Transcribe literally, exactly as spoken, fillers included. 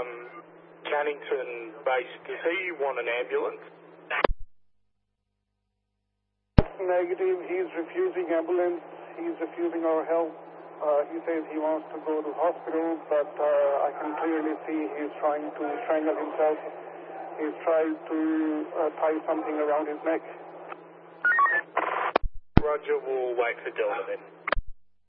um, Cannington base. Does he want an ambulance? Negative. He's refusing ambulance. He's refusing our help. Uh, he says he wants to go to hospital, but uh, I can clearly see he's trying to strangle himself. He's trying to uh, tie something around his neck. Roger, we'll wait for Delta then.